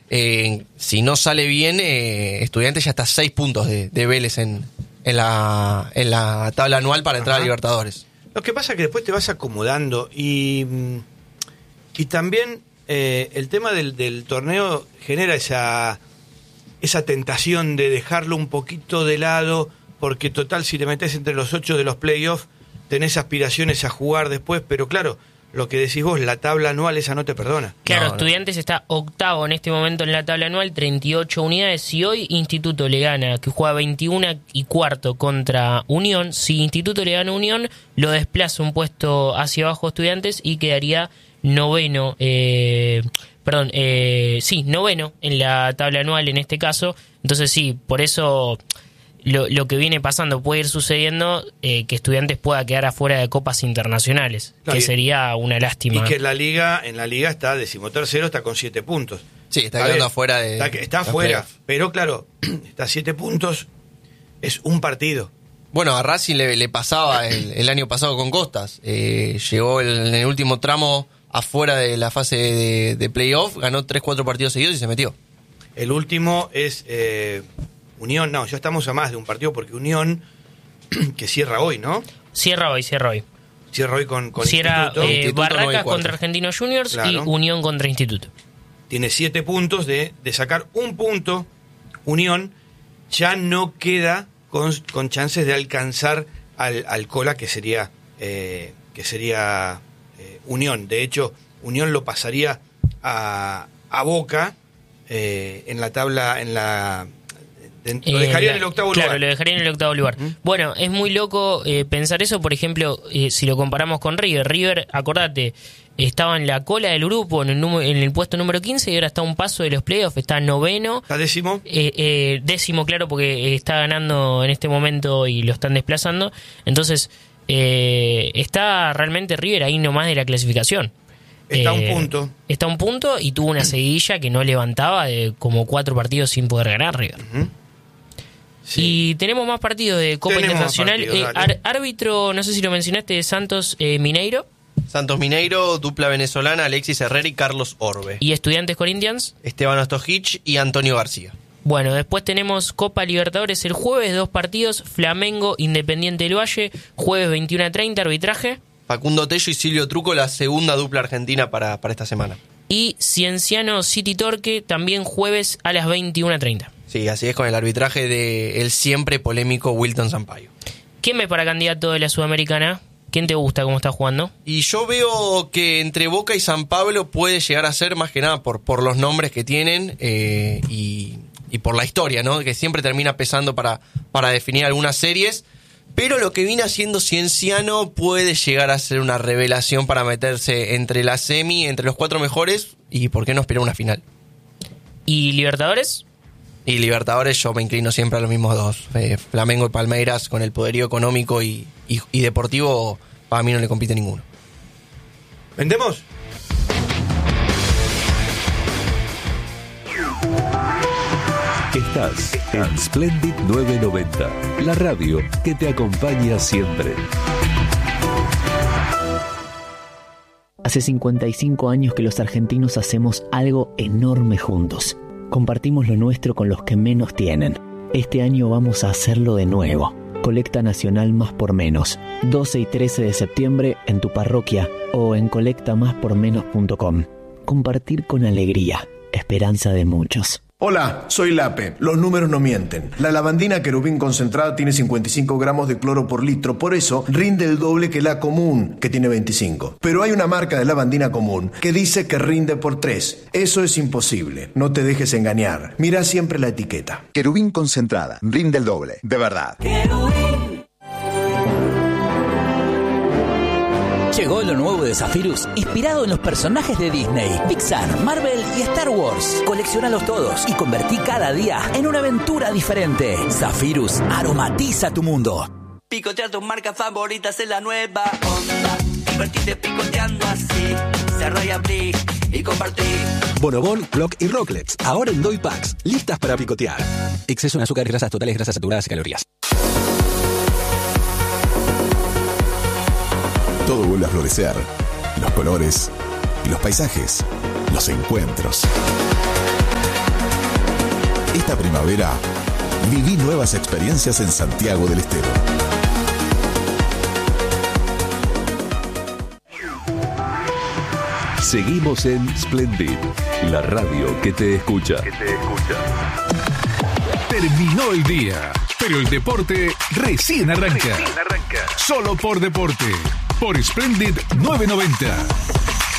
Si no sale bien, Estudiantes ya está a 6 puntos de Vélez en la tabla anual para entrar a Libertadores. Lo que pasa es que después te vas acomodando y también el tema del torneo genera esa tentación de dejarlo un poquito de lado, porque total, si te metes entre los 8 de los playoffs, tenés aspiraciones a jugar después, pero claro, lo que decís vos, la tabla anual esa no te perdona. Claro, Estudiantes está octavo en este momento en la tabla anual, 38 unidades. Si hoy Instituto le gana, que juega 21 y cuarto contra Unión, si Instituto le gana a Unión, lo desplaza un puesto hacia abajo Estudiantes y quedaría noveno, noveno en la tabla anual en este caso. Entonces sí, por eso lo que viene pasando puede ir sucediendo, que Estudiantes pueda quedar afuera de copas internacionales, que sería una lástima. Y que en la liga está 13º, está con 7 puntos. Sí, está quedando afuera de... Está afuera, pero claro, está a 7 puntos, es un partido. Bueno, a Racing le pasaba el año pasado con Costas. Llegó en el último tramo afuera de la fase de playoff, ganó 3-4 partidos seguidos y se metió. El último es Unión, ya estamos a más de un partido, porque Unión, que cierra hoy, ¿no? Cierra hoy. Cierra hoy con Instituto. Barracas contra Argentinos Juniors, claro, y Unión contra Instituto. Tiene 7 puntos, de sacar un punto, Unión ya no queda con chances de alcanzar al Cola, que sería Unión. De hecho, Unión lo pasaría a Boca en la tabla, lo dejaría en el octavo lugar. Claro, lo dejaría en el octavo lugar. Bueno, es muy loco pensar eso, por ejemplo, si lo comparamos con River. River, acordate, estaba en la cola del grupo, en el puesto número 15, y ahora está a un paso de los playoffs, está noveno. ¿Está décimo? Décimo, claro, porque está ganando en este momento y lo están desplazando. Entonces, está realmente River ahí nomás de la clasificación. Está a un punto. Está a un punto y tuvo una seguidilla que no levantaba de como 4 partidos sin poder ganar River. Sí. Y tenemos más partidos de Copa Internacional. Árbitro, no sé si lo mencionaste, Santos Mineiro. Santos Mineiro, dupla venezolana, Alexis Herrera y Carlos Orbe. Y Estudiantes Corinthians, Esteban Ostojic y Antonio García. Bueno, después tenemos Copa Libertadores el jueves, 2 partidos, Flamengo, Independiente del Valle, jueves 21:30, arbitraje. Facundo Tello y Silvio Truco, la segunda dupla argentina para esta semana. Y Cienciano City Torque, también jueves a las 21:30. Sí, así es, con el arbitraje del siempre polémico Wilton Sampaio. ¿Quién ve para candidato de la Sudamericana? ¿Quién te gusta cómo está jugando? Y yo veo que entre Boca y San Pablo puede llegar a ser, más que nada por los nombres que tienen y por la historia, ¿no? Que siempre termina pesando para definir algunas series. Pero lo que viene haciendo Cienciano puede llegar a ser una revelación para meterse entre la semi, entre los 4 mejores, y por qué no esperar una final. ¿Y Libertadores? Y Libertadores yo me inclino siempre a los mismos dos. Flamengo y Palmeiras, con el poderío económico y deportivo, para mí no le compite ninguno. ¿Vendemos? Estás en Splendid 990, la radio que te acompaña siempre. Hace 55 años que los argentinos hacemos algo enorme juntos. Compartimos lo nuestro con los que menos tienen. Este año vamos a hacerlo de nuevo. Colecta Nacional Más por Menos. 12 y 13 de septiembre en tu parroquia o en colectamáspormenos.com. Compartir con alegría. Esperanza de muchos. Hola, soy Lape. Los números no mienten. La lavandina Querubín concentrada tiene 55 gramos de cloro por litro, por eso rinde el doble que la común, que tiene 25. Pero hay una marca de lavandina común que dice que rinde por 3. Eso es imposible. No te dejes engañar. Mira siempre la etiqueta. Querubín concentrada. Rinde el doble. De verdad. Querubín. Llegó lo nuevo de Zephyrus, inspirado en los personajes de Disney, Pixar, Marvel y Star Wars. Colecciónalos todos y convertí cada día en una aventura diferente. Zephyrus aromatiza tu mundo. Picotea tus marcas favoritas en la nueva onda. Divertite picoteando así. Cerrá y abrí y compartí. Bonobon, Clock y Rocklets, ahora en Doy Packs, listas para picotear. Exceso en azúcar, grasas totales, grasas saturadas y calorías. Todo vuelve a florecer. Los colores y los paisajes. Los encuentros. Esta primavera, viví nuevas experiencias en Santiago del Estero. Seguimos en Splendid, la radio que te escucha. Terminó el día, pero el deporte recién arranca. Solo por Deporte, por Splendid 990.